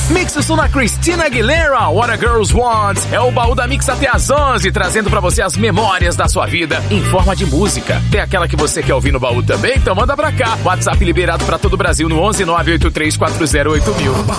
Mix Som na Christina Aguilera, What a Girls Want. É o baú da Mix até às 11, trazendo pra você as memórias da sua vida em forma de música. Tem aquela que você quer ouvir no baú também? Então manda pra cá. WhatsApp liberado pra todo o Brasil no 11 983 408000.